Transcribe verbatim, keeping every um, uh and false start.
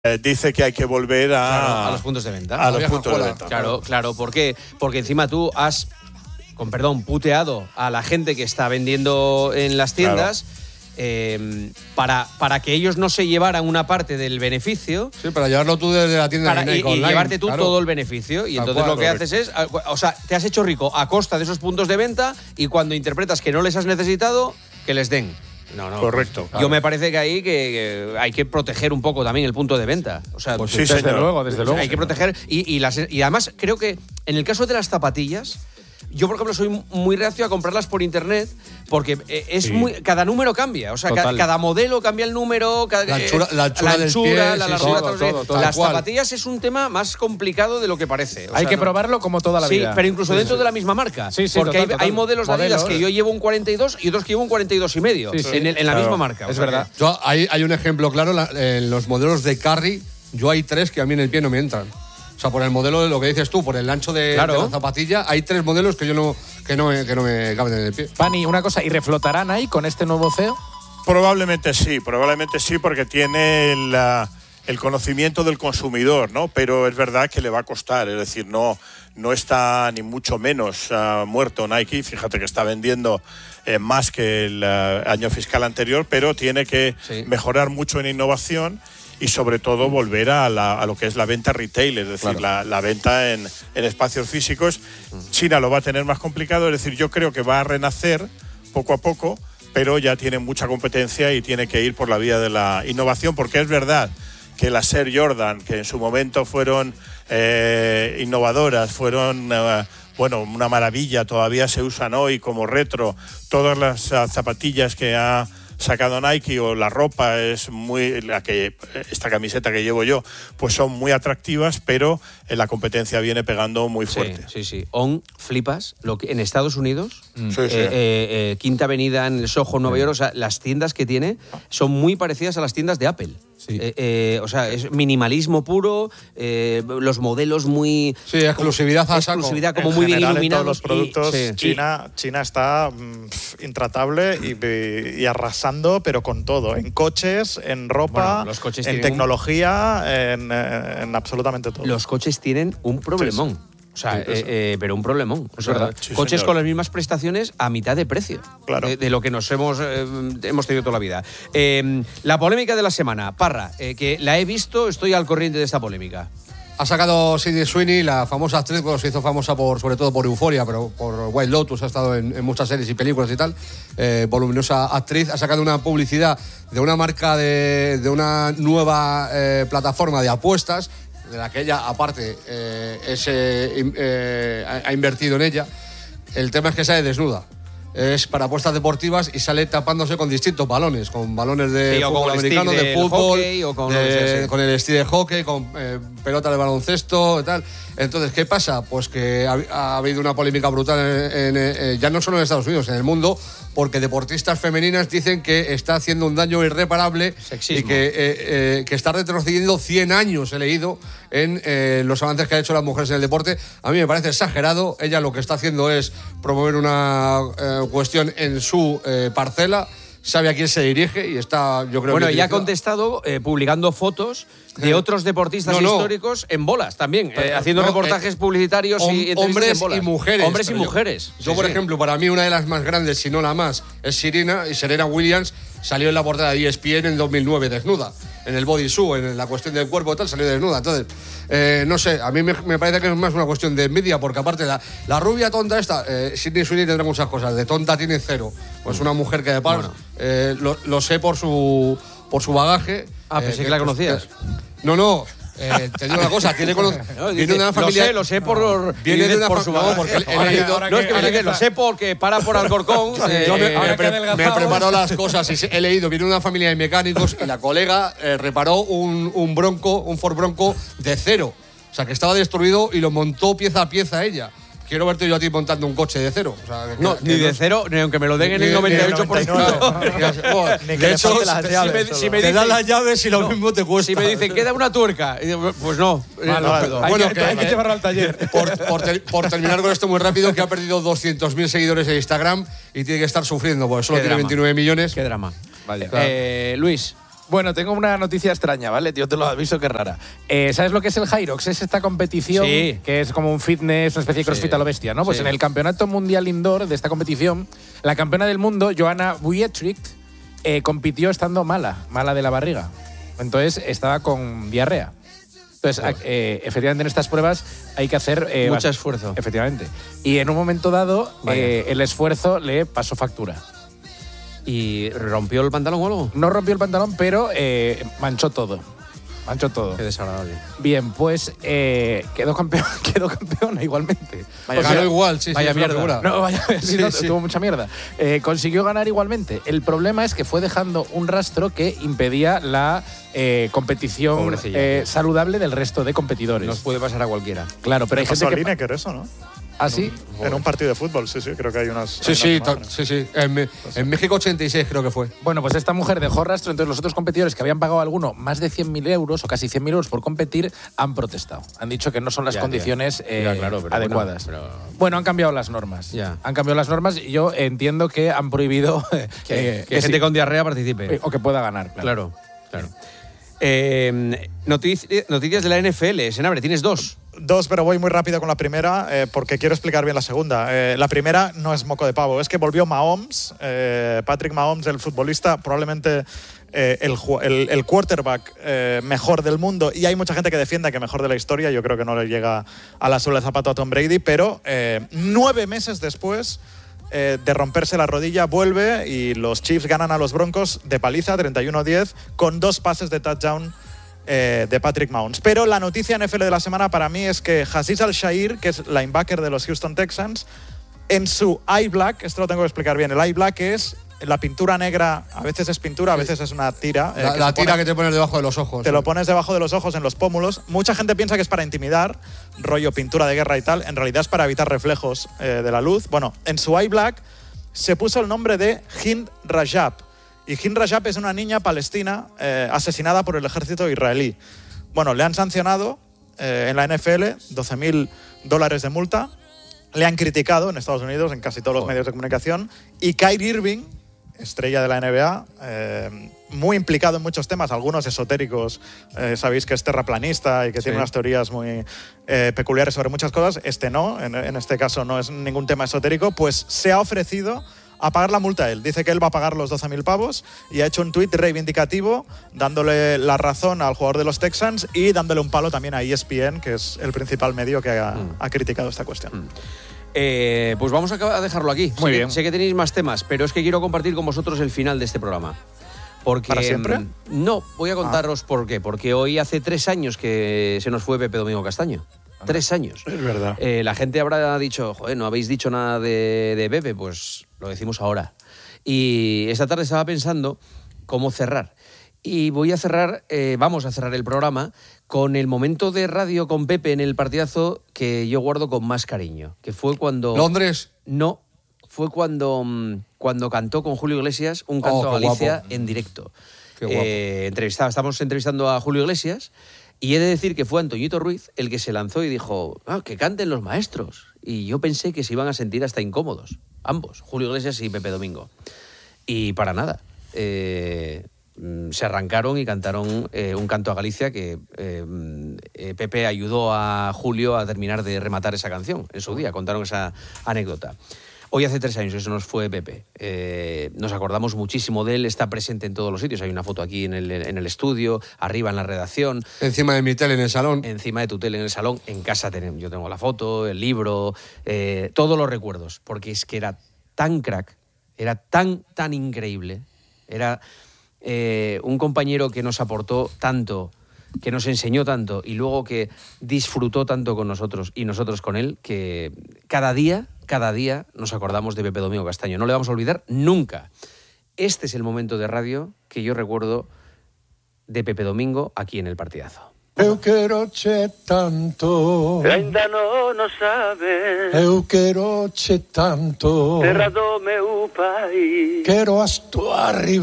Eh, dice que hay que volver a, claro, a los puntos de venta. A los puntos de venta. Claro, claro. ¿Por qué? Porque encima tú has, con perdón, puteado a la gente que está vendiendo en las tiendas. Claro. Eh, para, para que ellos no se llevaran una parte del beneficio. Sí, para llevarlo tú desde la tienda para, de y, y llevarte tú claro. todo el beneficio. Y Tal entonces cual, lo que correcto. haces es, o sea, te has hecho rico a costa de esos puntos de venta y cuando interpretas que no les has necesitado, que les den. No, no. Correcto. Yo claro. me parece que ahí que, que hay que proteger un poco también el punto de venta. O sea, pues sí, desde señor. luego, desde luego. Hay que proteger y, y, las, y además creo que en el caso de las zapatillas, yo por ejemplo soy muy reacio a comprarlas por internet porque es sí. muy cada número cambia, o sea, ca, cada modelo cambia el número, cada, la anchura, la anchura, la, del anchura, pie, la sí, largura, todo, todo, todo, todo, las cual. zapatillas es un tema más complicado de lo que parece. O hay sea, que no, probarlo como toda la sí, vida. pero incluso sí, dentro sí. de la misma marca, sí, sí, porque total, hay, total. hay modelos de Adidas Modelos. que yo llevo un cuarenta y dos y otros que llevo un cuarenta y dos y medio Sí, sí. en, el, en la Claro. misma marca. Es o sea verdad. que- Yo, hay, hay un ejemplo claro, la, en los modelos de Carry, yo hay tres que a mí en el pie no me entran. O sea, por el modelo de lo que dices tú, por el ancho de, Claro. de la zapatilla, hay tres modelos que yo no que no, me- que no me caben en el pie. Pani, una cosa, ¿y reflotará Nike con este nuevo C E O? Probablemente sí, probablemente sí, porque tiene el, uh, el conocimiento del consumidor, ¿no? Pero es verdad que le va a costar, es decir, no, no está ni mucho menos uh, muerto Nike. Fíjate que está vendiendo eh, más que el uh, año fiscal anterior, pero tiene que Sí. mejorar mucho en innovación y sobre todo volver a, la, a lo que es la venta retail, es decir, Claro. la, la venta en, en espacios físicos. China lo va a tener más complicado, es decir, yo creo que va a renacer poco a poco, pero ya tiene mucha competencia y tiene que ir por la vía de la innovación, porque es verdad que las Air Jordan, que en su momento fueron eh, innovadoras, fueron eh, bueno, una maravilla, todavía se usan hoy como retro, todas las uh, zapatillas que ha sacado Nike o la ropa es muy la que esta camiseta que llevo yo pues son muy atractivas, pero en la competencia viene pegando muy fuerte. Sí, sí, sí. On, flipas. Lo que, en Estados Unidos, Sí, sí. eh, eh, eh, Quinta Avenida en el Soho, Nueva York, o sea, las tiendas que tiene son muy parecidas a las tiendas de Apple. Sí. Eh, eh, o sea, es minimalismo puro, eh, los modelos muy... Sí, exclusividad a saco. Exclusividad como en muy bien general, iluminados. en todos los productos, y- sí. China, China está mm, pf, intratable y, y arrasando, pero con todo. En coches, en ropa, Bueno, los coches en tienen un- tecnología, en, eh, en absolutamente todo. Los coches tienen un problemón. O sea, eh, eh, pero un problemón. O sea, verdad. Sí, coches señor. con las mismas prestaciones a mitad de precio. Claro. De, de lo que nos hemos, eh, hemos tenido toda la vida. Eh, la polémica de la semana. Parra, eh, que la he visto, estoy al corriente de esta polémica. Ha sacado Sydney Sweeney, la famosa actriz, bueno, se hizo famosa por, sobre todo por Euphoria, pero por White Lotus, ha estado en, en muchas series y películas y tal, eh, voluminosa actriz, ha sacado una publicidad de una marca de, de una nueva eh, plataforma de apuestas, de la que ella, aparte, eh, es, eh, in- eh, ha, ha invertido en ella. El tema es que sale desnuda. Es para apuestas deportivas y sale tapándose con distintos balones, con balones de Sí, o fútbol con el americano, stick de del fútbol, hockey, o con de- lo que sea, sí. con el stick de hockey, con eh, pelota de baloncesto y tal. Entonces, ¿qué pasa? Pues que ha, ha habido una polémica brutal, en, en, eh, ya no solo en Estados Unidos, en el mundo, porque deportistas femeninas dicen que está haciendo un daño irreparable Sexismo. y que, eh, eh, que está retrocediendo cien años, he leído, en eh, los avances que han hecho las mujeres en el deporte. A mí me parece exagerado. Ella lo que está haciendo es promover una eh, cuestión en su eh, parcela, sabe a quién se dirige y está, yo creo Bueno, que... ella ha dirigida- contestado eh, publicando fotos de Eh, otros deportistas no, no. históricos en bolas también, eh, Pero, haciendo no, reportajes eh, publicitarios hom- y entrevistas hombres en bolas. y mujeres. Hombres y Pero yo- mujeres. Yo, Sí, por sí. ejemplo, para mí una de las más grandes, si no la más, es Serena, y Serena Williams salió en la portada de E S P N en dos mil nueve desnuda, en el body suit, en la cuestión del cuerpo y tal, salió desnuda. Entonces, eh, no sé, a mí me, me parece que es más una cuestión de envidia, porque aparte la, la rubia tonta esta, eh, Sydney Sweeney tendrá muchas cosas, de tonta tiene cero. Pues una mujer que de par, Bueno. eh, lo, lo sé por su, por su bagaje. Ah, pensé eh, que la pues, conocías. que- no, no. Eh, te digo una cosa, tiene cono- No, viene dice, de una familia. Lo sé, lo sé por, Viene de una por fa- su no, bagaje. porque he Ahora que- leído- ahora No, es que, ahora pensé que que lo está- sé porque para por Alcorcón. eh, Yo me, ahora me que pre- adelgazado. me he preparado las cosas y he leído, viene una familia de mecánicos y la colega eh, reparó un, un Bronco, un Ford Bronco de cero. O sea, que estaba destruido y lo montó pieza a pieza ella. Quiero verte yo a ti montando un coche de cero. O sea, que- no, que- ni que de cero, ni aunque me lo den en Ni- el ni- noventa y ocho por ciento. Joder, Ni que de le hecho, falte las si llaves me- solo. si me Te dicen dan las llaves y lo no, mismo te cuesta. Si me dicen, queda una tuerca, y digo, pues no, eh, Vale, no vale. puedo. Hay, Bueno, que, que- hay que llevarlo al taller. Por, por ter- por terminar con esto muy rápido, que ha perdido doscientos mil seguidores en Instagram y tiene que estar sufriendo, porque solo Qué tiene drama. veintinueve millones. Qué drama. Vale. Eh, Luis. Bueno, tengo una noticia extraña, ¿vale? Yo te lo aviso que es rara. Eh, ¿Sabes lo que es el Hyrox? Es esta competición Sí. que es como un fitness, una especie de crossfit Sí. a lo bestia, ¿no? Pues Sí. en el Campeonato Mundial Indoor de esta competición, la campeona del mundo, Joanna Wietrich, eh, compitió estando mala, mala de la barriga. Entonces estaba con diarrea. Entonces, eh, efectivamente, en estas pruebas hay que hacer... Eh, Mucho bast- esfuerzo. Efectivamente. Y en un momento dado, eh, el esfuerzo le pasó factura. ¿Y rompió el pantalón o algo? No rompió el pantalón, pero eh, manchó todo. Manchó todo. Qué desagradable. Bien, pues eh, quedó, campeón, quedó campeona igualmente. Vaya, O sea, ganó igual, sí, vaya sí, es una mierda. figura. No, vaya, sí, Sí, no, sí. tuvo mucha mierda. Eh, consiguió ganar igualmente. El problema es que fue dejando un rastro que impedía la eh, competición Pobrecilla, eh, tío. saludable del resto de competidores. Nos puede pasar a cualquiera. Claro, pero hay Le pasó gente a que... Lineker eso, ¿no? ¿Ah, sí? En un partido de fútbol, sí, sí, creo que hay unas. Sí, hay sí, unas ta- imágenes. sí, sí. En, Me- en México ochenta y seis creo que fue. Bueno, pues esta mujer dejó rastro, entonces los otros competidores que habían pagado a alguno más de cien mil euros o casi cien mil euros por competir han protestado. Han dicho que no son las Ya, condiciones ya. eh, Ya, claro, pero adecuadas. bueno, Bueno, pero- han cambiado las normas. Ya. Han cambiado las normas y yo entiendo que han prohibido Que, eh, que que gente sí, con diarrea participe. eh, o que pueda ganar. Claro. Claro, claro. Eh, notici- noticias de la N F L. Senabre, tienes dos. Dos, pero voy muy rápido con la primera eh, porque quiero explicar bien la segunda. Eh, la primera no es moco de pavo, es que volvió Mahomes, eh, Patrick Mahomes, el futbolista, probablemente eh, el, ju- el- el quarterback eh, mejor del mundo, y hay mucha gente que defiende que mejor de la historia. Yo creo que no le llega a la suela de zapato a Tom Brady, pero eh, nueve meses después eh, de romperse la rodilla vuelve y los Chiefs ganan a los Broncos de paliza treinta y uno a diez con dos pases de touchdown Eh, de Patrick Mahomes. Pero la noticia N F L de la semana para mí es que Azeez Al-Shaair, que es linebacker de los Houston Texans, en su eye black, esto lo tengo que explicar bien, el eye black es la pintura negra, a veces es pintura, a veces es una tira. eh, La, que la se tira pone- que te pones debajo de los ojos. te lo pones debajo de los ojos, en los pómulos. Mucha gente piensa que es para intimidar, rollo pintura de guerra y tal. En realidad es para evitar reflejos eh, de la luz. Bueno, en su eye black se puso el nombre de Hind Rajab. Y Hind Rajab es una niña palestina eh, asesinada por el ejército israelí. Bueno, le han sancionado eh, en la N F L doce mil dólares de multa. Le han criticado en Estados Unidos, en casi todos los medios de comunicación. Y Kyrie Irving, estrella de la N B A, eh, muy implicado en muchos temas, algunos esotéricos. Eh, sabéis que es terraplanista y que tiene unas teorías muy eh, peculiares sobre muchas cosas. Este no, en, en este caso no es ningún tema esotérico. Pues se ha ofrecido a pagar la multa a él. Dice que él va a pagar los doce mil pavos y ha hecho un tuit reivindicativo dándole la razón al jugador de los Texans y dándole un palo también a E S P N, que es el principal medio que ha, Mm. ha criticado esta cuestión. Eh, pues vamos a acab- a dejarlo aquí. Muy sé bien. Que, sé que tenéis más temas, pero es que quiero compartir con vosotros el final de este programa. Porque, ¿Para siempre? mm, No, voy a contaros por qué. Porque hoy hace tres años que se nos fue Pepe Domingo Castaño. Tres años. Es verdad. Eh, la gente habrá dicho, joder, no habéis dicho nada de, de Pepe, pues lo decimos ahora. Y esta tarde estaba pensando cómo cerrar. Y voy a cerrar, eh, vamos a cerrar el programa con el momento de radio con Pepe en el partidazo que yo guardo con más cariño, que fue cuando... Londres. No, fue cuando, mm, cuando cantó con Julio Iglesias un canto Oh, a qué Galicia guapo. en directo. Qué guapo. Eh, entrevistaba, estamos entrevistando a Julio Iglesias y he de decir que fue Antoñito Ruiz el que se lanzó y dijo, ah, que canten los maestros. Y yo pensé que se iban a sentir hasta incómodos, ambos, Julio Iglesias y Pepe Domingo. Y para nada. Eh, mm, se arrancaron y cantaron eh, un canto a Galicia que eh, mm, eh, Pepe ayudó a Julio a terminar de rematar esa canción en su día. Contaron esa anécdota. Hoy hace tres años, eso nos fue Pepe. Eh, nos acordamos muchísimo de él, está presente en todos los sitios. Hay una foto aquí en el, en el estudio, arriba en la redacción, Encima de mi tele en el salón. encima de tu tele en el salón. En casa tenemos, yo tengo la foto, el libro, eh, todos los recuerdos. Porque es que era tan crack, era tan, tan increíble. Era eh, un compañero que nos aportó tanto, que nos enseñó tanto y luego que disfrutó tanto con nosotros y nosotros con él, que cada día, cada día nos acordamos de Pepe Domingo Castaño. No le vamos a olvidar nunca. Este es el momento de radio que yo recuerdo de Pepe Domingo aquí en el partidazo. Eu quero che tanto, Ainda non o sabes, eu quero che tanto, terra do meu país. quero as túas